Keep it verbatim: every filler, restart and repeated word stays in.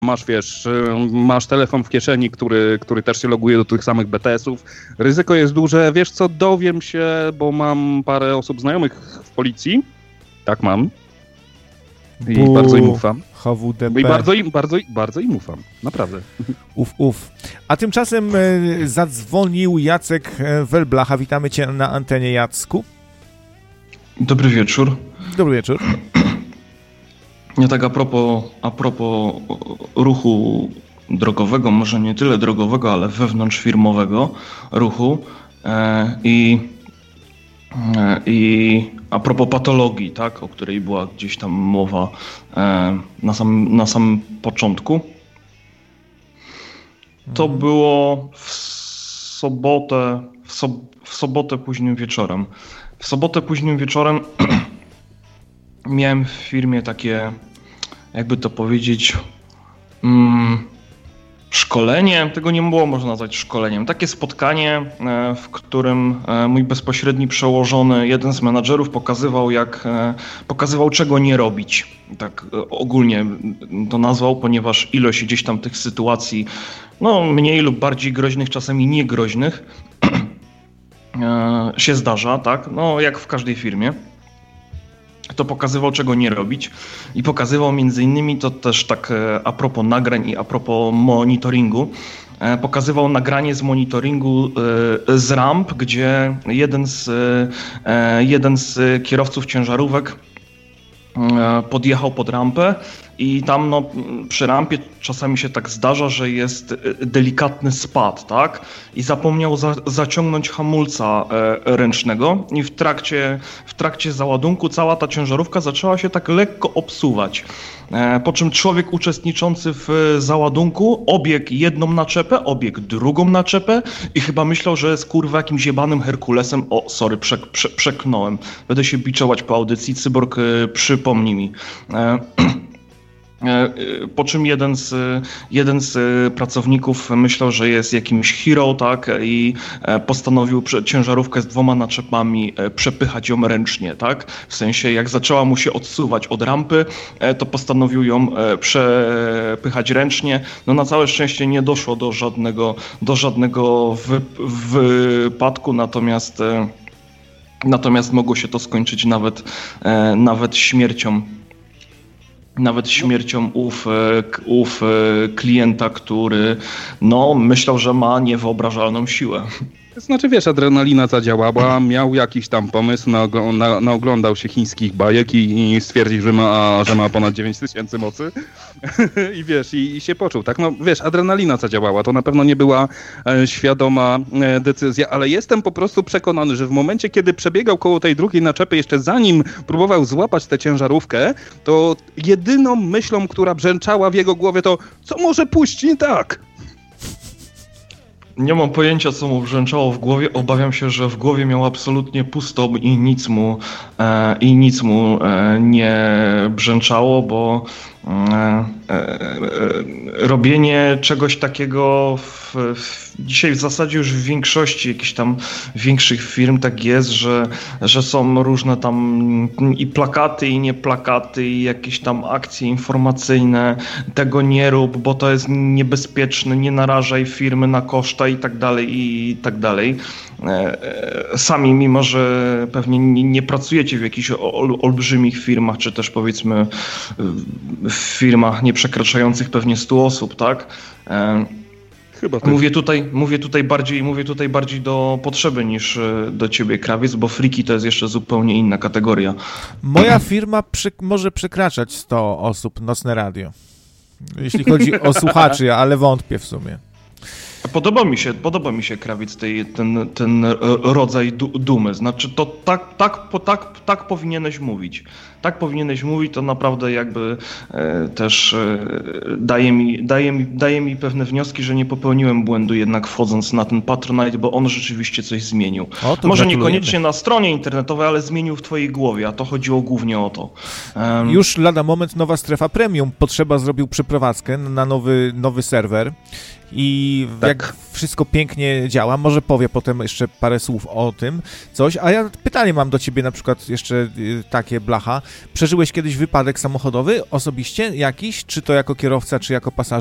masz, wiesz, masz telefon w kieszeni, który, który też się loguje do tych samych B T S-ów. Ryzyko jest duże. Wiesz co, dowiem się, bo mam parę osób znajomych w policji. Tak mam. I Bu, bardzo im ufam. H W D P. I bardzo im, bardzo, bardzo im ufam. Naprawdę. Uf, uf. A tymczasem e, zadzwonił Jacek Welblacha. Witamy cię na antenie, Jacku. Dobry wieczór. Dobry wieczór. Ja tak a propos, a propos ruchu drogowego, może nie tyle drogowego, ale wewnątrzfirmowego ruchu e, i, e, i a propos patologii, tak, o której była gdzieś tam mowa e, na, sam, na samym początku. To mhm. było w sobotę, w, so, w sobotę późnym wieczorem. W sobotę późnym wieczorem miałem w firmie takie, jakby to powiedzieć, mm, szkolenie, tego nie było można nazwać szkoleniem, takie spotkanie, w którym mój bezpośredni przełożony, jeden z menadżerów pokazywał, jak, pokazywał czego nie robić. Tak ogólnie to nazwał, ponieważ ilość gdzieś tam tych sytuacji, no mniej lub bardziej groźnych, czasami niegroźnych się zdarza, tak, no jak w każdej firmie. To pokazywał, czego nie robić i pokazywał między innymi, to też tak a propos nagrań i a propos monitoringu, pokazywał nagranie z monitoringu z ramp, gdzie jeden z, jeden z kierowców ciężarówek podjechał pod rampę i tam no, przy rampie czasami się tak zdarza, że jest delikatny spad, tak? I zapomniał za, zaciągnąć hamulca e, ręcznego i w trakcie, w trakcie załadunku cała ta ciężarówka zaczęła się tak lekko obsuwać. E, po czym człowiek uczestniczący w załadunku obiegł jedną naczepę, obiegł drugą naczepę i chyba myślał, że jest kurwa jakimś jebanym Herkulesem. O, sorry, prze, prze, przeknąłem. Będę się biczować po audycji, Cyborg, e, przypomnij mi. E, Po czym jeden z, jeden z pracowników myślał, że jest jakimś hero, tak, i postanowił ciężarówkę z dwoma naczepami przepychać ją ręcznie, tak. W sensie, jak zaczęła mu się odsuwać od rampy, to postanowił ją przepychać ręcznie. No na całe szczęście nie doszło do żadnego, do żadnego wy, wypadku, natomiast, natomiast mogło się to skończyć nawet, nawet śmiercią. Nawet śmiercią ów, ów klienta, który no, myślał, że ma niewyobrażalną siłę. Znaczy, wiesz, adrenalina zadziałała, miał jakiś tam pomysł, naoglądał na, naoglądał się chińskich bajek i, i stwierdził, że ma, że ma ponad dziewięć tysięcy mocy i wiesz, i, i się poczuł, tak? No wiesz, adrenalina zadziałała, to na pewno nie była e, świadoma e, decyzja, ale jestem po prostu przekonany, że w momencie, kiedy przebiegał koło tej drugiej naczepy, jeszcze zanim próbował złapać tę ciężarówkę, to jedyną myślą, która brzęczała w jego głowie, to co może pójść nie tak? Nie mam pojęcia, co mu brzęczało w głowie. Obawiam się, że w głowie miał absolutnie pusto i nic mu, e, i nic mu e, nie brzęczało, bo e, e, e, robienie czegoś takiego w, w, dzisiaj w zasadzie już w większości jakichś tam większych firm tak jest, że, że są różne tam i plakaty, i nie plakaty, i jakieś tam akcje informacyjne. Tego nie rób, bo to jest niebezpieczne, nie narażaj firmy na koszta i tak dalej, i tak dalej. Sami, mimo że pewnie nie, nie pracujecie w jakichś ol, olbrzymich firmach, czy też powiedzmy w firmach nie przekraczających pewnie stu osób, tak? Chyba tak. Mówię tutaj, mówię tutaj bardziej, mówię tutaj bardziej do potrzeby niż do ciebie, Krawiec, bo friki to jest jeszcze zupełnie inna kategoria. Moja firma przy, może przekraczać sto osób, Nocne Radio. Jeśli chodzi o słuchaczy, ale wątpię w sumie. Podoba mi się, podoba mi się, Krawiec, tej, ten, ten rodzaj du, dumy. Znaczy to tak, tak, tak, tak powinieneś mówić. Tak powinieneś mówić, to naprawdę jakby e, też e, daje mi, daje mi, daje mi pewne wnioski, że nie popełniłem błędu jednak wchodząc na ten Patronite, bo on rzeczywiście coś zmienił. O, może niekoniecznie na stronie internetowej, ale zmienił w twojej głowie, a to chodziło głównie o to. Um, Już lada moment nowa strefa premium. Potrzeba zrobił przeprowadzkę na nowy, nowy serwer. i Tak. jak wszystko pięknie działa, może powie potem jeszcze parę słów o tym coś, a ja pytanie mam do ciebie na przykład jeszcze y, takie, Blacha. Przeżyłeś kiedyś wypadek samochodowy osobiście jakiś, czy to jako kierowca, czy jako pasażer?